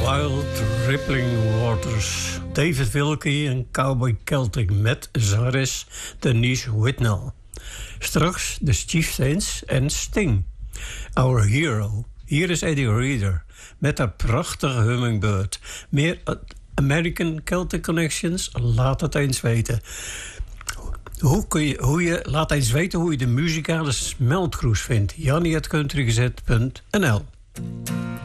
Wild Rippling Waters. David Wilkie en Cowboy Celtic met zangeres Denise Whitnell. Straks de Chieftains en Sting. Our Hero. Hier is Eddie Reader met haar prachtige Hummingbird. Meer American Celtic Connections? Laat het eens weten. Laat eens weten hoe je de muzikale smeltkroes vindt. Jannie@countrygazette.nl